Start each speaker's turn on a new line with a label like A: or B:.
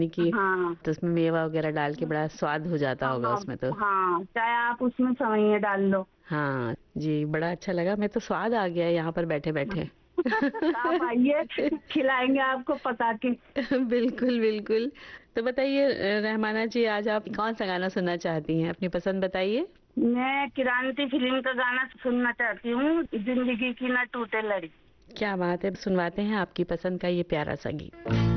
A: यानी कि
B: हाँ
A: तो उसमें मेवा वगैरह डाल के बड़ा स्वाद हो जाता होगा
B: हाँ
A: उसमें तो।
B: हाँ, चाहे आप उसमें सेवइयां डाल लो।
A: हाँ जी, बड़ा अच्छा लगा, मैं तो स्वाद आ गया यहाँ पर बैठे बैठे।
B: आप आइए, खिलाएंगे आपको पका के।
A: बिल्कुल बिल्कुल। तो बताइए रहमाना जी, आज आप कौन सा गाना सुनना चाहती हैं, अपनी पसंद बताइए।
B: मैं क्रांति फिल्म का गाना सुनना चाहती हूँ, जिंदगी की ना टूटे लड़ी।
A: क्या बात है, सुनवाते हैं आपकी पसंद का ये प्यारा सा गीत।